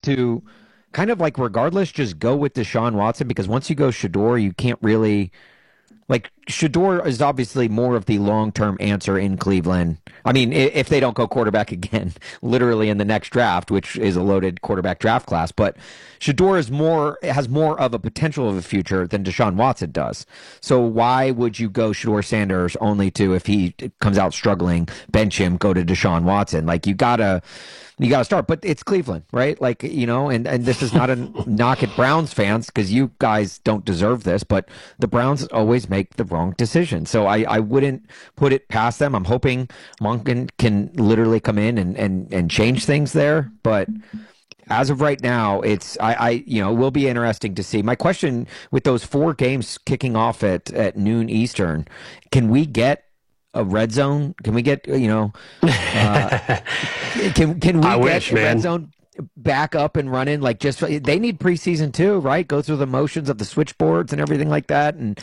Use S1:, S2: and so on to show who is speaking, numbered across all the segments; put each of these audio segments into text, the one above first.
S1: to kind of like regardless, just go with Deshaun Watson because once you go Shador, you can't really like Shador is obviously more of the long-term answer in Cleveland. I mean, if they don't go quarterback again, literally in the next draft, which is a loaded quarterback draft class, but Shador has more of a potential of a future than Deshaun Watson does. So why would you go Shador Sanders only to, if he comes out struggling, bench him, go to Deshaun Watson? Like you gotta start, but it's Cleveland, right? Like, and this is not a knock at Browns fans because you guys don't deserve this, but the Browns always make the wrong decision. So I wouldn't put it past them. I'm hoping Monken can literally come in and change things there. But as of right now, it will be interesting to see. My question with those 4 games kicking off at noon Eastern, can we get a red zone? Can we get, can we get red zone back up and running? Like they need preseason too, right? Go through the motions of the switchboards and everything like that. And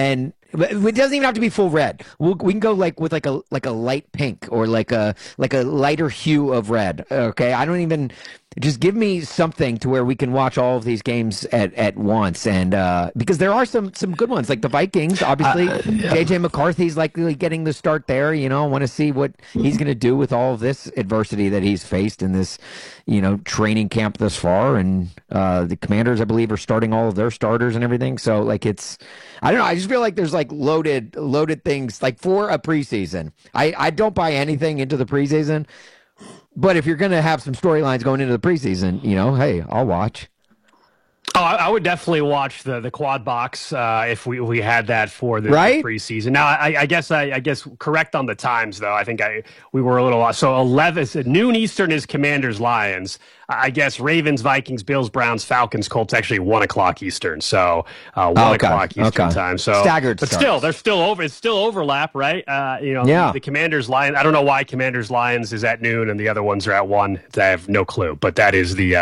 S1: it doesn't even have to be full red. We can go with like a light pink or like a lighter hue of red. Okay. I don't even, just give me something to where we can watch all of these games at once. And because there are some good ones, like the Vikings, obviously. JJ McCarthy's likely getting the start there. I want to see what he's going to do with all of this adversity that he's faced in this, training camp thus far. And the Commanders, I believe, are starting all of their starters and everything. So like I don't know. I just feel like there's like loaded things like for a preseason. I don't buy anything into the preseason. But if you're going to have some storylines going into the preseason, hey, I'll watch.
S2: Oh, I would definitely watch the quad box if we had that for the preseason. Now, I guess correct on the times though. I think we were a little lost. So 11 noon Eastern is Commanders Lions. I guess Ravens, Vikings, Bills, Browns, Falcons, Colts actually 1:00 Eastern. So 1:00 Eastern time. So
S1: staggered,
S2: but
S1: starts.
S2: Still, they're still over. It's still overlap, right? The Commanders Lions. I don't know why Commanders Lions is at noon and the other ones are at 1. I have no clue. But that is the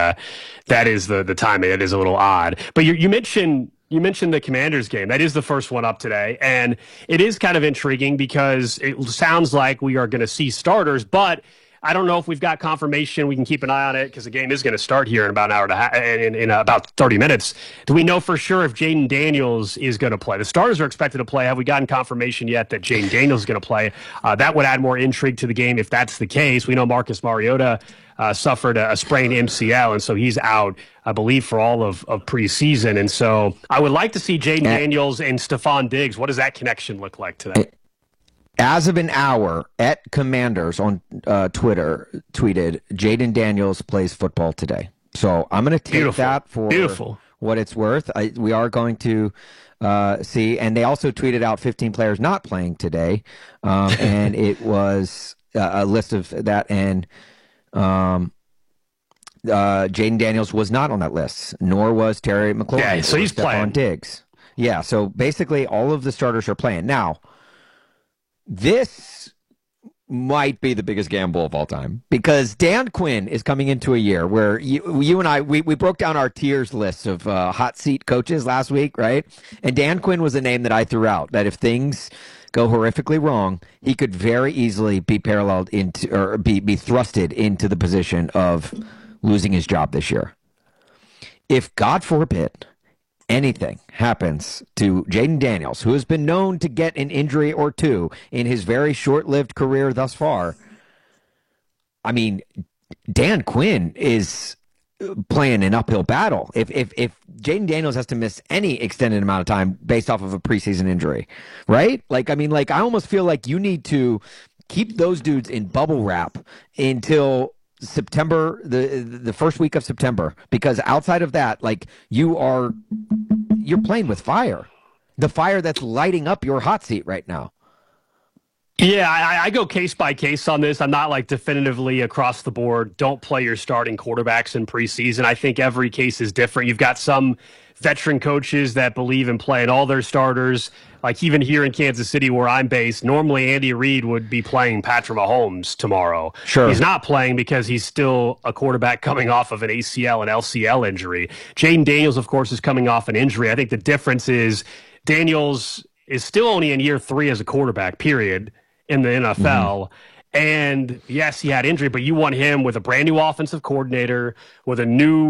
S2: timing. It is a little odd. But you mentioned the Commanders game. That is the first one up today. And it is kind of intriguing because it sounds like we are going to see starters, but I don't know if we've got confirmation. We can keep an eye on it because the game is going to start here in about an hour and a half, in about 30 minutes. Do we know for sure if Jaden Daniels is going to play? The starters are expected to play. Have we gotten confirmation yet that Jaden Daniels is going to play? That would add more intrigue to the game if that's the case. We know Marcus Mariota suffered a sprained MCL, and so he's out, I believe, for all of preseason. And so I would like to see Jaden Daniels and Stephon Diggs. What does that connection look like today?
S1: As of an hour, at Commanders on Twitter tweeted, Jaden Daniels plays football today. So I'm going to take that for what it's worth. We are going to see. And they also tweeted out 15 players not playing today. And it was a list of that. And Jaden Daniels was not on that list, nor was Terry McLaurin.
S2: Yeah, so he's playing.
S1: Diggs. Yeah, so basically all of the starters are playing. Now, this might be the biggest gamble of all time because Dan Quinn is coming into a year where you and I, we broke down our tiers list of hot seat coaches last week, right? And Dan Quinn was a name that I threw out that if things go horrifically wrong, he could very easily be paralleled into or be thrusted into the position of losing his job this year. If, God forbid, anything happens to Jaden Daniels, who has been known to get an injury or two in his very short-lived career thus far, I mean, Dan Quinn is playing an uphill battle. If Jaden Daniels has to miss any extended amount of time based off of a preseason injury, right? I almost feel like you need to keep those dudes in bubble wrap until September, the first week of September, because outside of that, you're playing with fire, the fire that's lighting up your hot seat right now.
S2: Yeah, I go case by case on this. I'm not definitively across the board. Don't play your starting quarterbacks in preseason. I think every case is different. You've got some veteran coaches that believe in playing all their starters. Like even here in Kansas City where I'm based, normally Andy Reid would be playing Patrick Mahomes tomorrow.
S1: Sure.
S2: He's not playing because he's still a quarterback coming off of an ACL and LCL injury. Jaden Daniels, of course, is coming off an injury. I think the difference is Daniels is still only in year 3 as a quarterback, period, in the NFL. Mm-hmm. And yes, he had injury, but you want him with a brand new offensive coordinator, with a new